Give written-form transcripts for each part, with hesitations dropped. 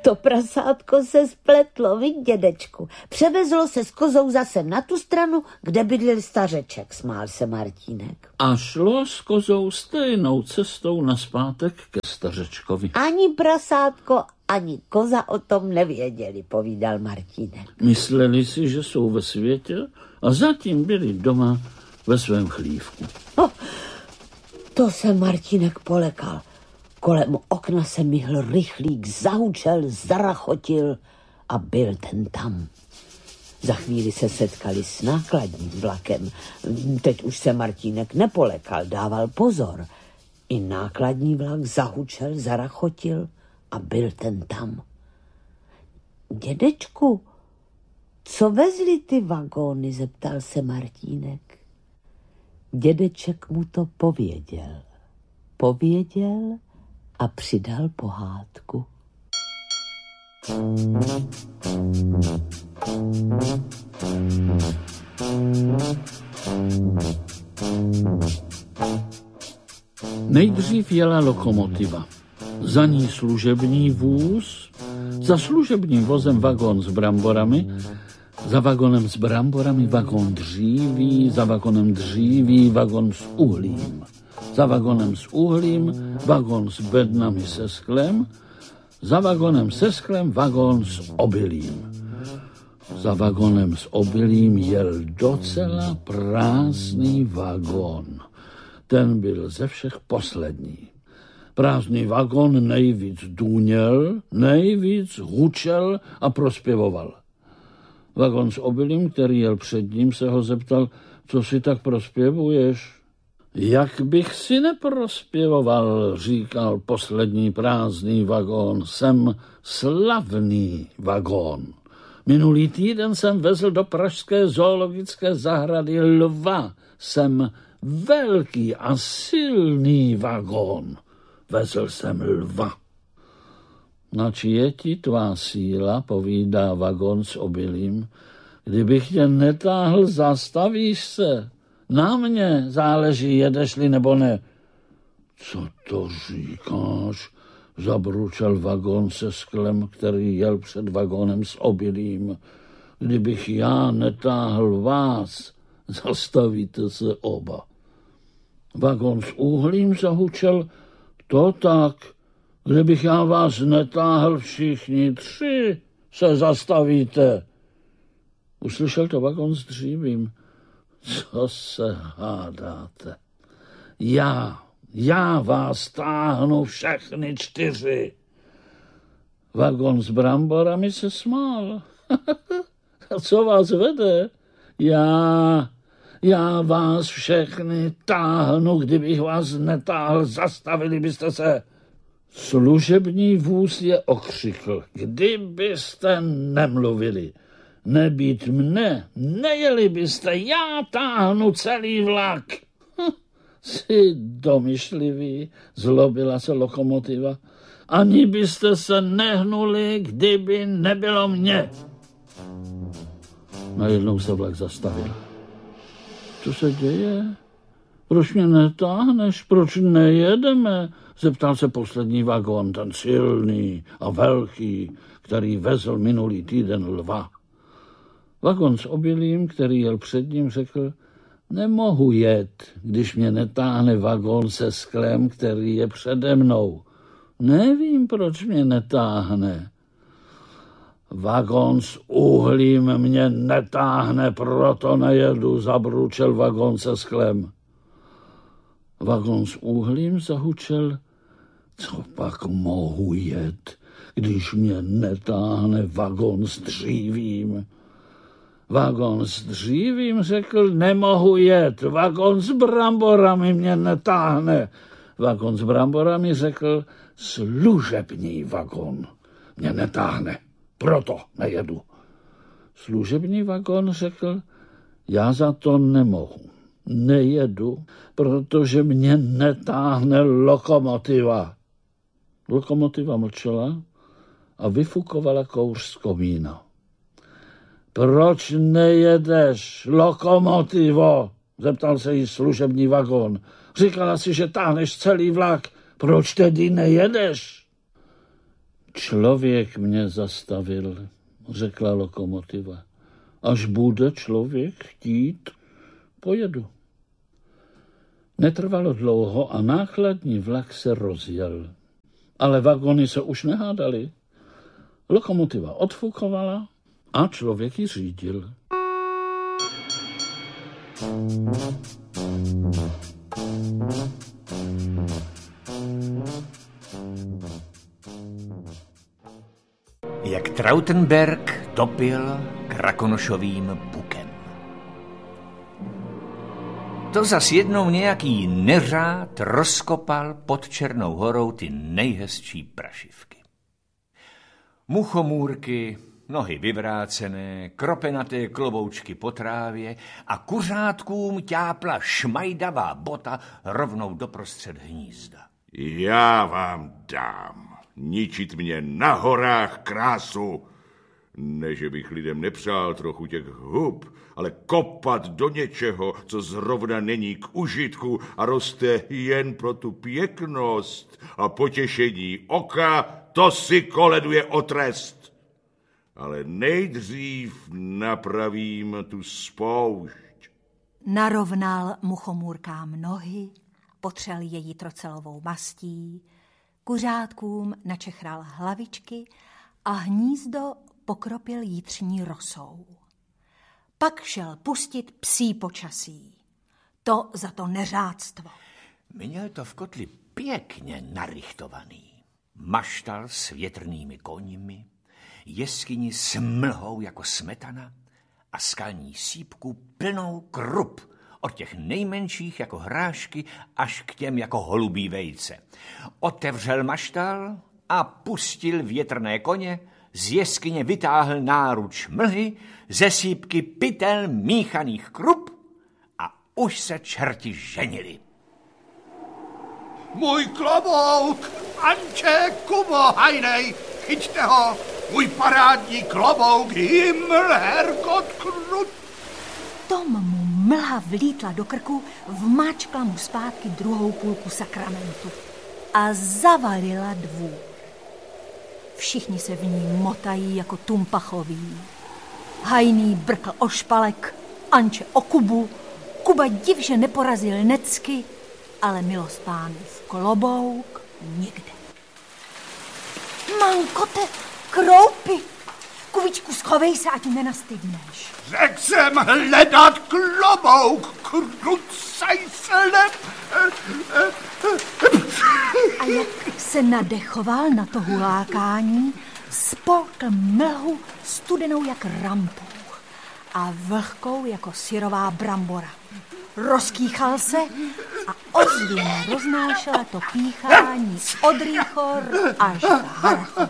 To prasátko se spletlo, viď, dědečku. Převezlo se s kozou zase na tu stranu, kde bydlel stařeček, smál se Martínek. A šlo s kozou stejnou cestou nazpátek ke stařečkovi. Ani prasátko, ani koza o tom nevěděli, povídal Martínek. Mysleli si, že jsou ve světě a zatím byli doma ve svém chlívku. To se Martínek polekal. Kolem okna se myhl rychlík, zahučel, zarachotil a byl ten tam. Za chvíli se setkali s nákladním vlakem. Teď už se Martínek nepolekal, dával pozor. I nákladní vlak zahučel, zarachotil a byl ten tam. Dědečku, co vezli ty vagóny, zeptal se Martínek. Dědeček mu to pověděl. Pověděl a přidal pohádku. Nejdřív jela lokomotiva, za ní služební vůz, za služebním vozem vagón s bramborami, za vagonem s bramborami vagón dříví, za vagonem dříví vagón s uhlím, za vagonem s uhlím vagón s bednami se sklem, za vagonem se sklem vagón s obilím. Za vagonem s obilím jel docela prázdný vagón. Ten byl ze všech poslední. Prázdný vagón nejvíc důněl, nejvíc hučel a prospěvoval. Vagón s obilím, který jel před ním, se ho zeptal, co si tak prospěvuješ? Jak bych si neprospěvoval, říkal poslední prázdný vagón, jsem slavný vagón. Minulý týden jsem vezl do pražské zoologické zahrady lva. Jsem velký a silný vagón. Vezl jsem lva. Nač je ti tvá síla, povídá vagón s obilím. Kdybych tě netáhl, zastavíš se. Na mě záleží, jedeš-li nebo ne. Co to říkáš? Zabručel vagón se sklem, který jel před vagónem s obilím. Kdybych já netáhl vás, zastavíte se oba. Vagón s uhlím zahučel, to tak. Kdybych já vás netáhl, všichni tři se zastavíte. Uslyšel to vagón s dřívím. Co se hádáte? Já vás táhnu všechny čtyři. Vagón s bramborami se smál. A co vás vede? Já vás všechny táhnu, kdybych vás netáhl, zastavili byste se. Služební vůz je okřikl. Kdybyste nemluvili, nebýt mne, nejeli byste, já táhnu celý vlak. Jsi domyšlivý, zlobila se lokomotiva. Ani byste se nehnuli, kdyby nebylo mě. Najednou se vlak zastavil. Co se děje? Proč mě netáhneš? Proč nejedeme? Zeptal se poslední vagón, ten silný a velký, který vezl minulý týden lva. Vagón s obilím, který jel před ním, řekl, nemohu jet, když mě netáhne vagón se sklem, který je přede mnou. Nevím, proč mě netáhne. Vagón s uhlím mě netáhne, proto nejedu, zabručel vagón se sklem. Vagón s uhlím zahučel, co pak mohu jet, když mě netáhne vagón s dřívím. Vagón s dřívím řekl, nemohu jet, vagón s bramborami mě netáhne. Vagón s bramborami řekl, služební vagón mě netáhne, proto nejedu. Služební vagón řekl, já za to nemohu, nejedu, protože mě netáhne lokomotiva. Lokomotiva mlčela a vyfukovala kouř z komína. Proč nejedeš, lokomotivo? Zeptal se jí služební vagón. Říkala si, že táhneš celý vlak. Proč tedy nejedeš? Člověk mě zastavil, řekla lokomotiva. Až bude člověk chtít, pojedu. Netrvalo dlouho a nákladní vlak se rozjel. Ale vagony se už nehádaly. Lokomotiva odfukovala a člověk ji řídil. Jak Trautenberg topil Krakonošovým pukem. To zas jednou nějaký neřád rozkopal pod Černou horou ty nejhezčí prašivky. Muchomůrky, nohy vyvrácené, kropenaté kloboučky po trávě a kuřátkům ťápla šmajdavá bota rovnou doprostřed hnízda. Já vám dám. Ničit mě na horách krásu. Ne, že bych lidem nepřál trochu těch hub, ale kopat do něčeho, co zrovna není k užitku a roste jen pro tu pěknost a potěšení oka, to si koleduje o trest. Ale nejdřív napravím tu spoušť. Narovnal muchomůrkám nohy, potřel je jitrocelovou mastí, kuřátkům načechral hlavičky a hnízdo pokropil jitřní rosou. Pak šel pustit psí počasí. To za to neřádstvo. Měl to v kotli pěkně narychtovaný. Maštal s větrnými koňmi, jeskyni s mlhou jako smetana a skalní sípku plnou krup, od těch nejmenších jako hrášky až k těm jako holubí vejce. Otevřel maštal a pustil větrné koně, z jeskyně vytáhl náruč mlhy, ze sípky pytel míchaných krup a už se čerti ženili. Můj klobouk! Anče, Kubo, hajnej, chyťte ho! Můj parádní klobouk, Himmel, Herrgott, krut! Tom mu mlha vlítla do krku, vmáčkla mu zpátky druhou půlku sakramentu a zavalila dvůr. Všichni se v ní motají jako tumpachoví. Hajný brkl o špalek, Anče o Kubu, Kuba div, že neporazil necky, ale milost pánův klobouk nikde. Mankote, kroupy, Kubičku, schovej se, ať nenastydneš. Řekl jsem hledat klobouk, krucaj slep. A jak se nadechoval na to hulákání, spolkl mlhu studenou jak rampouch a vlhkou jako syrová brambora. Rozkýchal se a ozvěna roznášela to píchání od Rýchor až k Harachu.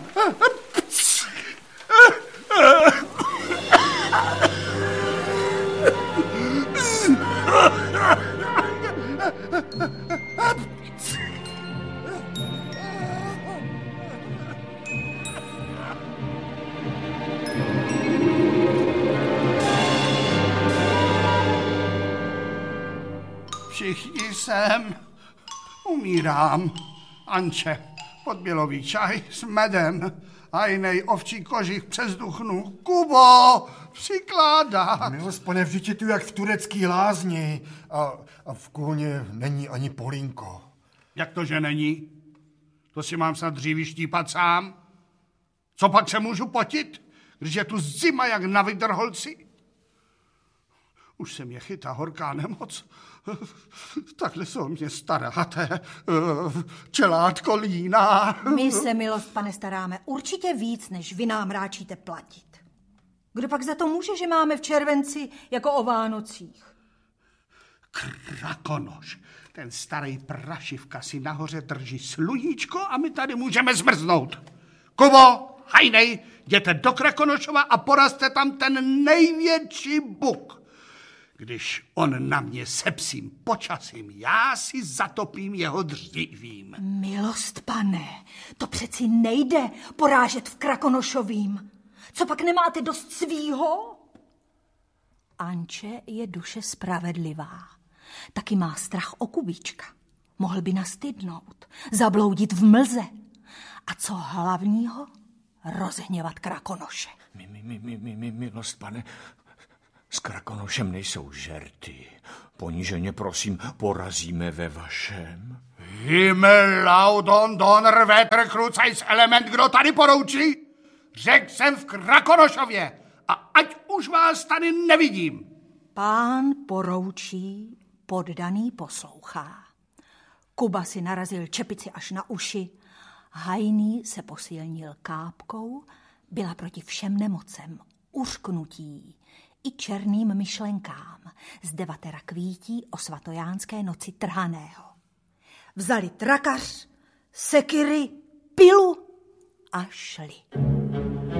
Všichni sem. Umírám. Anče, podbělový čaj s medem. Hajnej ovčí kožich přes duchnu. Kubo, přikládá. Milost, pane, vždyť je tu jak v turecký lázni a v kůně není ani polínko. Jak to, že není? To si mám snad dříví štípat sám. Co pak se můžu potit, když je tu zima jak na vydrholci? Už se mě chytá horká nemoc. Takhle jsou mě staráte. Čelátko líná. My se, milost, pane, staráme určitě víc, než vy nám ráčíte platit. Kdo pak za to může, že máme v červenci jako o Vánocích? Krakonoš. Ten starý prašivka si nahoře drží sluníčko a my tady můžeme zmrznout. Kubo, hajnej, jděte do Krakonošova a porazte tam ten největší buk. Když on na mě se psím počasím, já si zatopím jeho dřívím. Milost, pane, to přeci nejde porážet v Krakonošovým. Co pak nemáte dost svýho? Anče je duše spravedlivá. Taky má strach o Kubíčka. Mohl by nastydnout, zabloudit v mlze. A co hlavního? rozhněvat Krakonoše. Milost, pane, s Krakonošem nejsou žerty. Poníženě, prosím, porazíme ve vašem. Himmel laudon donner wetter krucajs element, kdo tady poroučí? Řekl jsem v Krakonošově a ať už vás tady nevidím. Pán poroučí, poddaný poslouchá. Kuba si narazil čepici až na uši, Hajný se posilnil kápkou, byla proti všem nemocem, uřknutí i černým myšlenkám z 9 kvítí o svatojánské noci trhaného. Vzali trakař, sekiry, pilu a šli.